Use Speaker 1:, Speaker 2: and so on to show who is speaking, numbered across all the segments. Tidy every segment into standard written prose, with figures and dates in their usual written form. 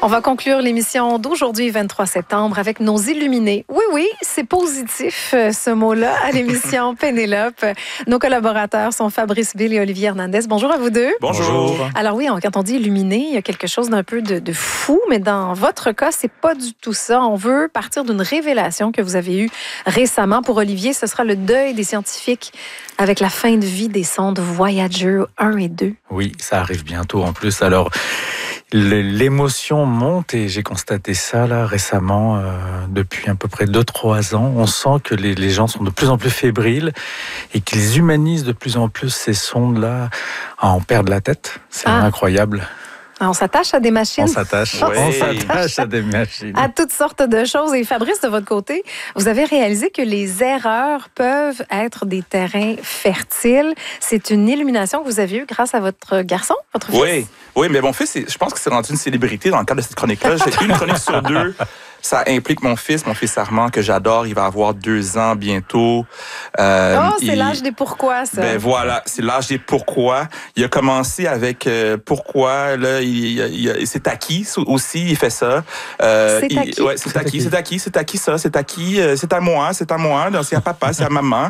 Speaker 1: On va conclure l'émission d'aujourd'hui, 23 septembre, avec nos illuminés. Oui, c'est positif, ce mot-là, à l'émission Pénélope. Nos collaborateurs sont Fabrice Bill et Olivier Hernandez. Bonjour à vous deux.
Speaker 2: Bonjour.
Speaker 1: Alors oui, quand on dit illuminé, il y a quelque chose d'un peu de fou, mais dans votre cas, c'est pas du tout ça. On veut partir d'une révélation que vous avez eue récemment. Pour Olivier, ce sera le deuil des scientifiques avec la fin de vie des sondes Voyager 1 et 2.
Speaker 2: Oui, ça arrive bientôt en plus. Alors, l'émotion monte et j'ai constaté ça là récemment, depuis à peu près 2-3 ans. On sent que les gens sont de plus en plus fébriles et qu'ils humanisent de plus en plus ces sondes-là à en perdre la tête. C'est incroyable.
Speaker 1: On s'attache à des machines.
Speaker 2: On s'attache à des machines.
Speaker 1: À toutes sortes de choses. Et Fabrice, de votre côté, vous avez réalisé que les erreurs peuvent être des terrains fertiles. C'est une illumination que vous avez eue grâce à votre garçon, votre fils?
Speaker 3: Oui, mais mon fils, je pense que c'est rendu une célébrité dans le cadre de cette chronique-là. J'ai une chronique sur 2. Ça implique mon fils Armand, que j'adore. Il va avoir 2 ans bientôt.
Speaker 1: C'est l'âge des pourquoi, ça.
Speaker 3: Ben voilà, c'est l'âge des pourquoi. Il a commencé avec pourquoi. Là, c'est acquis aussi. Il fait ça.
Speaker 1: C'est acquis.
Speaker 3: Ouais, c'est acquis ça. C'est acquis. C'est à moi. Donc, c'est à papa, c'est à maman.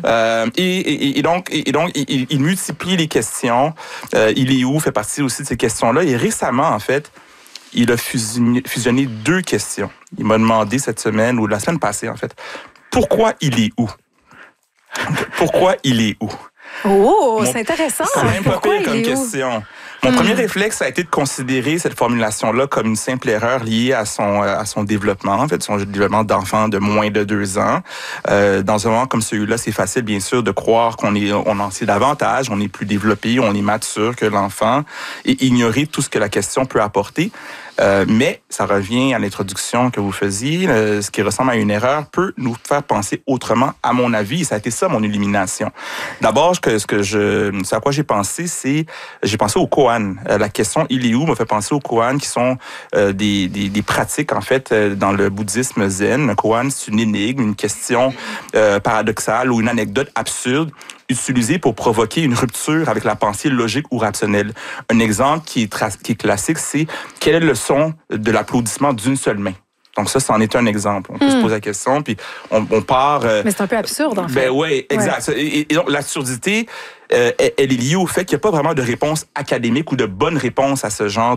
Speaker 3: Et donc, il multiplie les questions. Il est où fait partie aussi de ces questions-là. Et récemment, en fait, il a fusionné 2 questions. Il m'a demandé cette semaine, ou la semaine passée, en fait, pourquoi il est où? Pourquoi il est où?
Speaker 1: Oh, c'est intéressant.
Speaker 3: C'est même pas pire comme question. Mon premier réflexe a été de considérer cette formulation-là comme une simple erreur liée à son développement, en fait, son développement d'enfant de moins de 2 ans. Dans un moment comme celui-là, c'est facile, bien sûr, de croire qu'on en sait davantage, on est plus développé, on est mature que l'enfant, et ignorer tout ce que la question peut apporter. Mais ça revient à l'introduction que vous faisiez. Ce qui ressemble à une erreur peut nous faire penser autrement, à mon avis. Et ça a été ça, mon illumination. D'abord, ce à quoi j'ai pensé, j'ai pensé au koan. La question « il est où » m'a fait penser aux koans, qui sont des pratiques, en fait, dans le bouddhisme zen. Un koan, c'est une énigme, une question paradoxale ou une anecdote absurde utilisé pour provoquer une rupture avec la pensée logique ou rationnelle. Un exemple qui est classique, c'est quel est le son de l'applaudissement d'une seule main? Donc ça, c'en est un exemple. On peut se poser la question, puis on part...
Speaker 1: Mais c'est un peu absurde, en fait.
Speaker 3: Ben oui, exact. Ouais. Et donc, l'absurdité, elle est liée au fait qu'il n'y a pas vraiment de réponse académique ou de bonne réponse à ce genre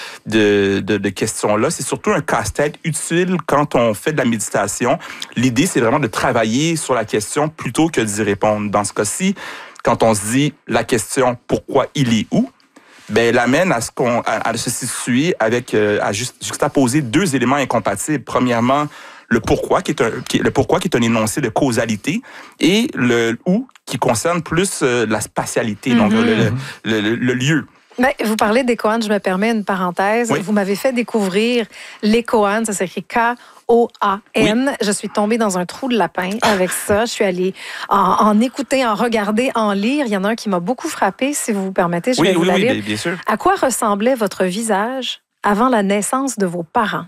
Speaker 3: de questions-là. C'est surtout un casse-tête utile quand on fait de la méditation. L'idée, c'est vraiment de travailler sur la question plutôt que d'y répondre. Dans ce cas-ci, quand on se dit la question « pourquoi il est où ?» ben, l'amène à se situer avec, à juxtaposer 2 éléments incompatibles. Premièrement, le pourquoi, qui est un énoncé de causalité, et le où, qui concerne plus la spatialité, donc le lieu.
Speaker 1: Ben, vous parlez des koans, je me permets une parenthèse. Oui. Vous m'avez fait découvrir les koans, ça s'écrit Koan. Oui. Je suis tombée dans un trou de lapin avec ça. Je suis allée en écouter, en regarder, en lire. Il y en a un qui m'a beaucoup frappée, si vous vous permettez. Je vais vous la lire.
Speaker 3: Oui, bien sûr.
Speaker 1: À quoi ressemblait votre visage avant la naissance de vos parents?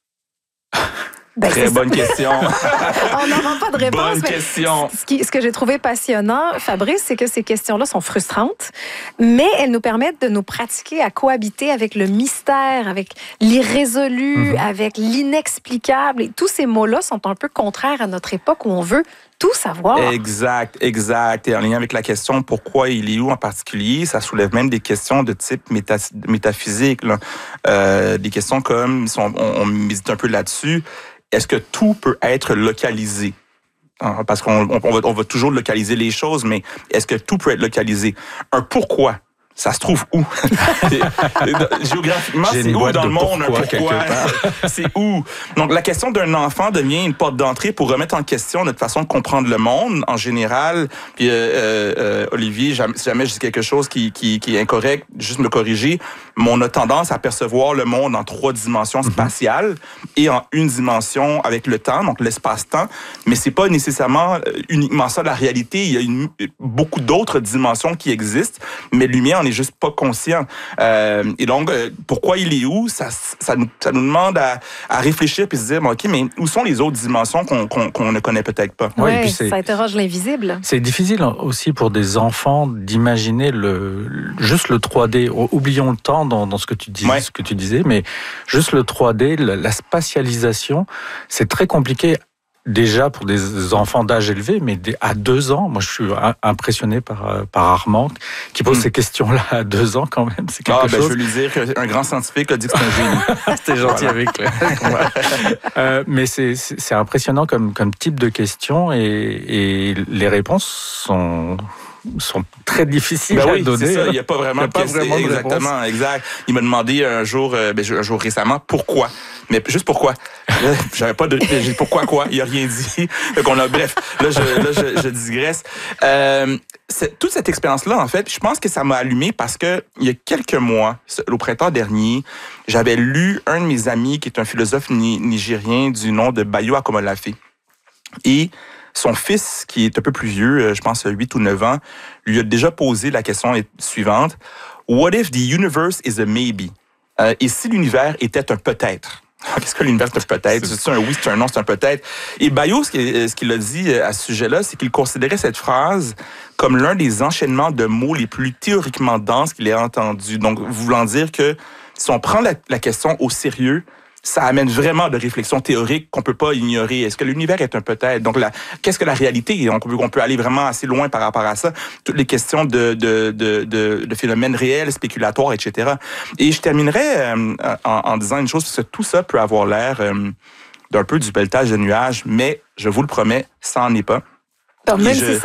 Speaker 3: Très bonne question.
Speaker 1: On n'en rend pas de réponse.
Speaker 3: Bonne question.
Speaker 1: Ce que j'ai trouvé passionnant, Fabrice, c'est que ces questions-là sont frustrantes, mais elles nous permettent de nous pratiquer à cohabiter avec le mystère, avec l'irrésolu, avec l'inexplicable. Et tous ces mots-là sont un peu contraires à notre époque où on veut tout savoir.
Speaker 3: Exact. Et en lien avec la question pourquoi il est où en particulier, ça soulève même des questions de type métaphysique. Là. Des questions comme, on médite un peu là-dessus, est-ce que tout peut être localisé? Parce qu'on va toujours localiser les choses, mais est-ce que tout peut être localisé? Un pourquoi? Ça se trouve où? Géographiquement, c'est où dans le monde? Pourquoi? C'est où? Donc, la question d'un enfant devient une porte d'entrée pour remettre en question notre façon de comprendre le monde en général. Puis, Olivier, si jamais je dis quelque chose qui est incorrect, juste me corriger. Mais on a tendance à percevoir le monde en 3 dimensions spatiales et en 1 dimension avec le temps, donc l'espace-temps. Mais c'est pas nécessairement uniquement ça la réalité. Il y a beaucoup d'autres dimensions qui existent. Mais lumière n'est juste pas conscient. Et donc, pourquoi il est où? Ça nous demande à réfléchir puis se dire, OK, mais où sont les autres dimensions qu'on ne connaît peut-être pas?
Speaker 1: Oui, ça interroge l'invisible.
Speaker 2: C'est difficile aussi pour des enfants d'imaginer juste le 3D. Oublions le temps dans ce que tu disais, mais juste le 3D, la spatialisation, c'est très compliqué. Déjà pour des enfants d'âge élevé, mais à 2 ans, moi je suis impressionné par Armand qui pose ces questions-là à 2 ans quand même. C'est quelque chose.
Speaker 3: Je veux lui dire qu'un grand scientifique a dit que c'est un génie.
Speaker 2: C'était gentil avec lui. Mais c'est impressionnant comme type de questions et les réponses sont très difficiles à donner.
Speaker 3: C'est ça. Il n'y a pas vraiment de question. Exactement, exact. Il m'a demandé un jour récemment, pourquoi? Mais juste pourquoi? J'avais pas de... J'ai dit pourquoi quoi? Il a rien dit. Bref, là, je digresse. Toute cette expérience-là, en fait, je pense que ça m'a allumé parce que il y a quelques mois, au printemps dernier, j'avais lu un de mes amis qui est un philosophe nigérien du nom de Bayo Akomolafe. Et son fils, qui est un peu plus vieux, je pense 8 ou 9 ans, lui a déjà posé la question suivante. What if the universe is a maybe? Et si l'univers était un peut-être? Qu'est-ce que l'univers est un peut-être? C'est un oui, c'est un non, c'est un peut-être. Et Bayo, ce qu'il a dit à ce sujet-là, c'est qu'il considérait cette phrase comme l'un des enchaînements de mots les plus théoriquement denses qu'il ait entendus. Donc, voulant dire que si on prend la question au sérieux, ça amène vraiment de réflexions théoriques qu'on peut pas ignorer. Est-ce que l'univers est un peut-être? Donc, qu'est-ce que la réalité? Donc, on peut aller vraiment assez loin par rapport à ça. Toutes les questions de phénomènes réels, spéculatoires, etc. Et je terminerai en disant une chose, parce que tout ça peut avoir l'air d'un peu du pelletage de nuages, mais je vous le promets, ça n'en est pas.
Speaker 1: Même si